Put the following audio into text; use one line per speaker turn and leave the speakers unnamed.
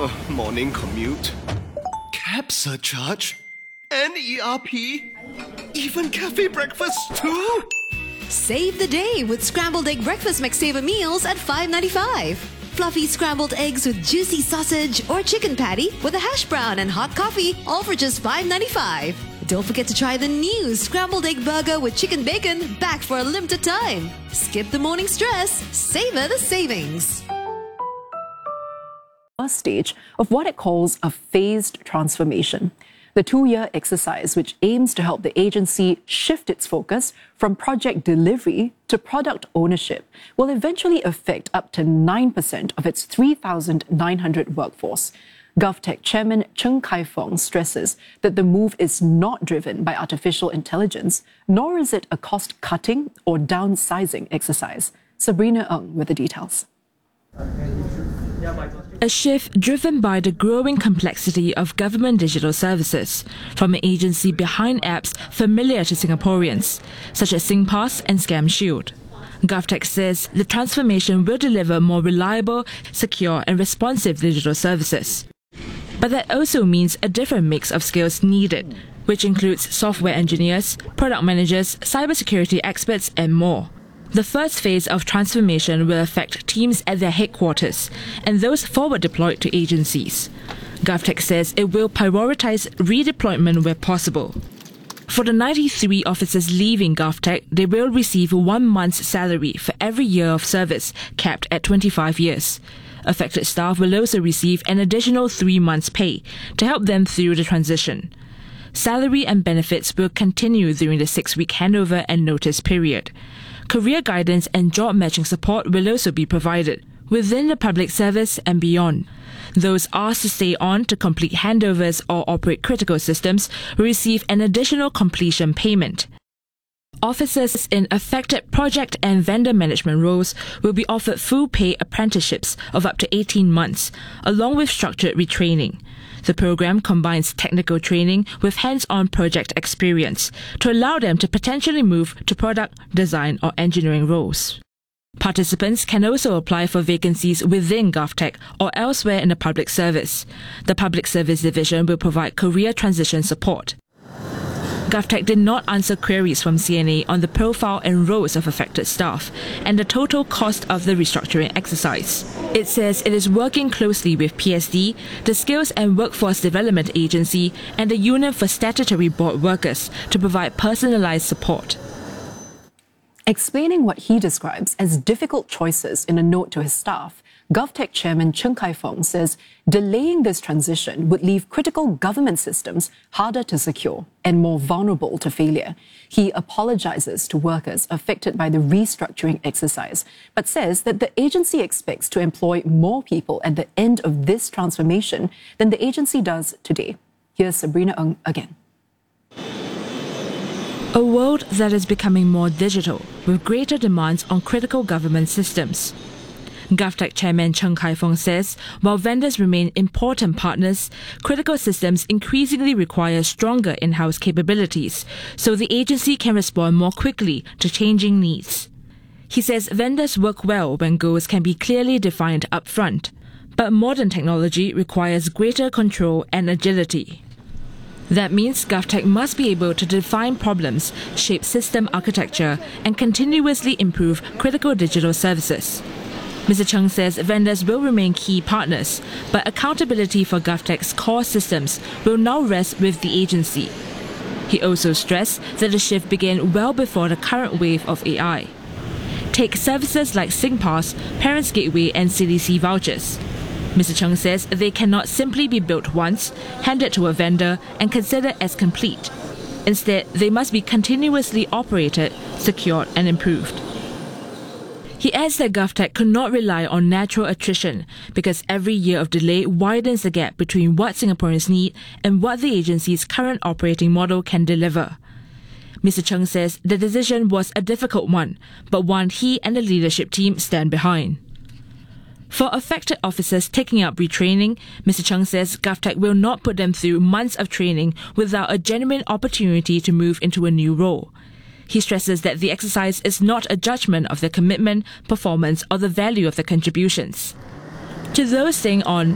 Morning commute, cab surcharge, and ERP, even cafe breakfast too.
Save the day with Scrambled Egg Breakfast McSaver meals at $5.95. Fluffy scrambled eggs with juicy sausage or chicken patty with a hash brown and hot coffee, all for just $5.95. Don't forget to try the new Scrambled Egg Burger with chicken bacon, back for a limited time. Skip the morning stress, savor the savings.
First stage of what it calls a phased transformation. The 2-year exercise, which aims to help the agency shift its focus from project delivery to product ownership, will eventually affect up to 9% of its 3,900 workforce. GovTech Chairman Cheng Kai-Fong stresses that the move is not driven by artificial intelligence, nor is it a cost-cutting or downsizing exercise. Sabrina Ng with the details.
A shift driven by the growing complexity of government digital services from an agency behind apps familiar to Singaporeans, such as SingPass and Scam Shield. GovTech says the transformation will deliver more reliable, secure and responsive digital services. But that also means a different mix of skills needed, which includes software engineers, product managers, cybersecurity experts and more. The first phase of transformation will affect teams at their headquarters and those forward deployed to agencies. GovTech says it will prioritize redeployment where possible. For the 93 officers leaving GovTech, they will receive 1 month's salary for every year of service, capped at 25 years. Affected staff will also receive an additional 3 months' pay to help them through the transition. Salary and benefits will continue during the 6-week handover and notice period. Career guidance and job matching support will also be provided within the public service and beyond. Those asked to stay on to complete handovers or operate critical systems will receive an additional completion payment. Officers in affected project and vendor management roles will be offered full pay apprenticeships of up to 18 months, along with structured retraining. The program combines technical training with hands-on project experience to allow them to potentially move to product, design or engineering roles. Participants can also apply for vacancies within GovTech or elsewhere in the public service. The Public Service Division will provide career transition support. GovTech did not answer queries from CNA on the profile and roles of affected staff and the total cost of the restructuring exercise. It says it is working closely with PSD, the Skills and Workforce Development Agency, and the Union for Statutory Board Workers to provide personalised support.
Explaining what he describes as difficult choices in a note to his staff, GovTech Chairman Cheng Kai-Fong says delaying this transition would leave critical government systems harder to secure and more vulnerable to failure. He apologizes to workers affected by the restructuring exercise, but says that the agency expects to employ more people at the end of this transformation than the agency does today. Here's Sabrina Ng again.
A world that is becoming more digital with greater demands on critical government systems. GovTech Chairman Cheng Kai-Fong says, while vendors remain important partners, critical systems increasingly require stronger in-house capabilities, so the agency can respond more quickly to changing needs. He says vendors work well when goals can be clearly defined upfront, but modern technology requires greater control and agility. That means GovTech must be able to define problems, shape system architecture, and continuously improve critical digital services. Mr. Cheng says vendors will remain key partners, but accountability for GovTech's core systems will now rest with the agency. He also stressed that the shift began well before the current wave of AI. Take services like SingPass, Parents Gateway and CDC vouchers. Mr. Cheng says they cannot simply be built once, handed to a vendor and considered as complete. Instead, they must be continuously operated, secured and improved. He adds that GovTech could not rely on natural attrition because every year of delay widens the gap between what Singaporeans need and what the agency's current operating model can deliver. Mr. Cheng says the decision was a difficult one, but one he and the leadership team stand behind. For affected officers taking up retraining, Mr. Cheng says GovTech will not put them through months of training without a genuine opportunity to move into a new role. He stresses that the exercise is not a judgment of their commitment, performance, or the value of their contributions. To those staying on,